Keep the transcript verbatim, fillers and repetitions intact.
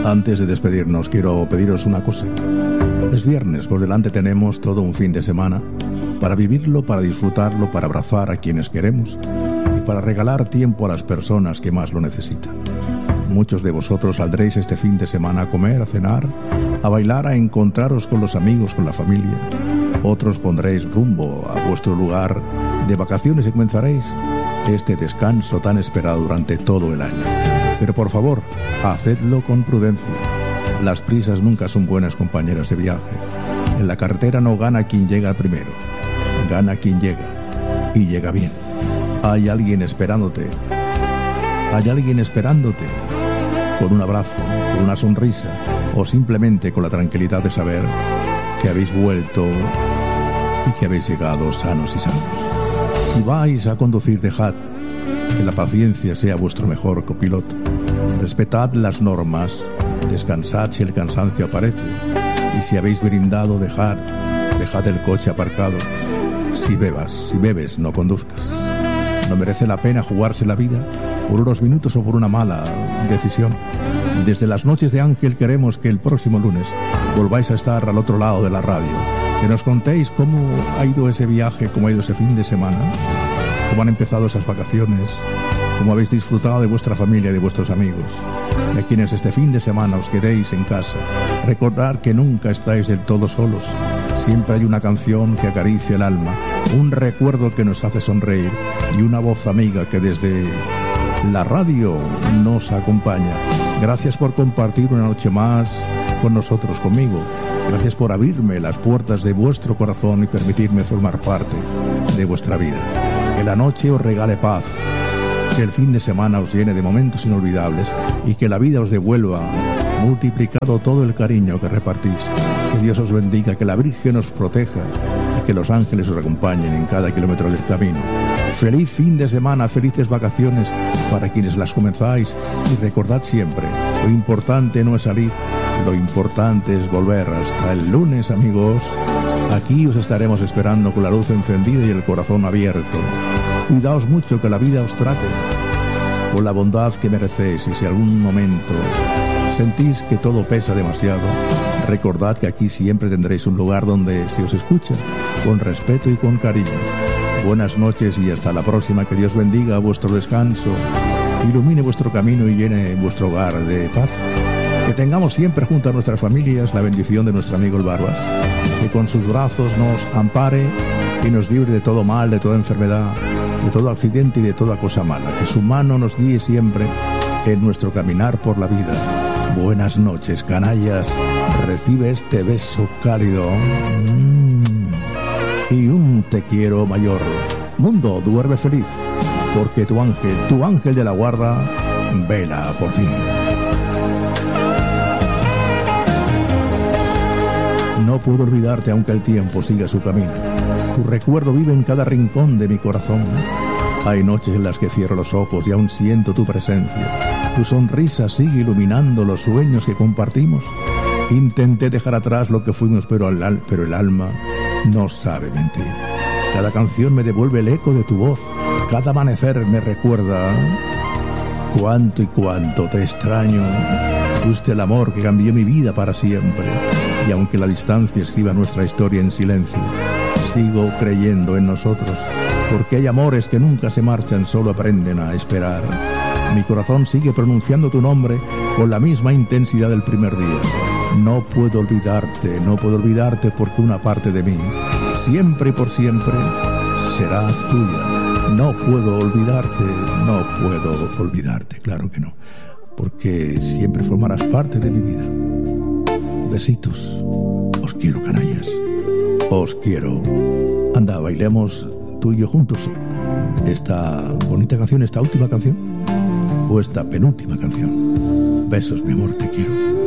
Antes de despedirnos, quiero pediros una cosa. Es viernes, por delante tenemos todo un fin de semana para vivirlo, para disfrutarlo, para abrazar a quienes queremos y para regalar tiempo a las personas que más lo necesitan. Muchos de vosotros saldréis este fin de semana a comer, a cenar, a bailar, a encontraros con los amigos, con la familia. Otros pondréis rumbo a vuestro lugar de vacaciones y comenzaréis este descanso tan esperado durante todo el año. Pero por favor, hacedlo con prudencia. Las prisas nunca son buenas compañeras de viaje. En la carretera no gana quien llega primero, gana quien llega, y llega bien. Hay alguien esperándote, hay alguien esperándote, con un abrazo, con una sonrisa, o simplemente con la tranquilidad de saber que habéis vuelto y que habéis llegado sanos y salvos. Si vais a conducir, dejad que la paciencia sea vuestro mejor copiloto. Respetad las normas, descansad si el cansancio aparece, y si habéis brindado, dejad, dejad el coche aparcado. Si bebas, si bebes, no conduzcas. No merece la pena jugarse la vida por unos minutos o por una mala decisión. Desde las noches de Ángel queremos que el próximo lunes volváis a estar al otro lado de la radio, que nos contéis cómo ha ido ese viaje, cómo ha ido ese fin de semana, cómo han empezado esas vacaciones, cómo habéis disfrutado de vuestra familia y de vuestros amigos. Y a quienes este fin de semana os quedéis en casa, recordad que nunca estáis del todo solos. Siempre hay una canción que acaricia el alma, un recuerdo que nos hace sonreír y una voz amiga que desde la radio nos acompaña. Gracias por compartir una noche más con nosotros, conmigo. Gracias por abrirme las puertas de vuestro corazón y permitirme formar parte de vuestra vida. Que la noche os regale paz, que el fin de semana os llene de momentos inolvidables y que la vida os devuelva multiplicado todo el cariño que repartís. Que Dios os bendiga, que la Virgen os proteja y que los ángeles os acompañen en cada kilómetro del camino. Feliz fin de semana, felices vacaciones para quienes las comenzáis, y recordad siempre, lo importante no es salir, lo importante es volver. Hasta el lunes, amigos. Aquí os estaremos esperando con la luz encendida y el corazón abierto. Cuidaos mucho, que la vida os trate con la bondad que merecéis, y si algún momento sentís que todo pesa demasiado, recordad que aquí siempre tendréis un lugar donde se os escucha con respeto y con cariño. Buenas noches y hasta la próxima. Que Dios bendiga vuestro descanso, ilumine vuestro camino y llene vuestro hogar de paz. Que tengamos siempre junto a nuestras familias la bendición de nuestro amigo el Barbas, que con sus brazos nos ampare y nos libre de todo mal, de toda enfermedad, de todo accidente y de toda cosa mala. Que su mano nos guíe siempre en nuestro caminar por la vida. Buenas noches, canallas. Recibe este beso cálido. Mm. Y un te quiero mayor. Mundo, duerme feliz, porque tu ángel, tu ángel de la guarda, vela por ti. No puedo olvidarte aunque el tiempo siga su camino. Tu recuerdo vive en cada rincón de mi corazón. Hay noches en las que cierro los ojos y aún siento tu presencia. Tu sonrisa sigue iluminando los sueños que compartimos. Intenté dejar atrás lo que fuimos, pero el, pero el alma no sabe mentir. Cada canción me devuelve el eco de tu voz. Cada amanecer me recuerda cuánto y cuánto te extraño. Fuiste el amor que cambió mi vida para siempre. Y aunque la distancia escriba nuestra historia en silencio, sigo creyendo en nosotros, porque hay amores que nunca se marchan, solo aprenden a esperar. Mi corazón sigue pronunciando tu nombre con la misma intensidad del primer día. No puedo olvidarte, no puedo olvidarte, porque una parte de mí, siempre y por siempre, será tuya. No puedo olvidarte, no puedo olvidarte, claro que no, porque siempre formarás parte de mi vida. Besitos. Os quiero, canallas. Os quiero. Anda, bailemos tú y yo juntos esta bonita canción, esta última canción, o esta penúltima canción. Besos, mi amor, te quiero.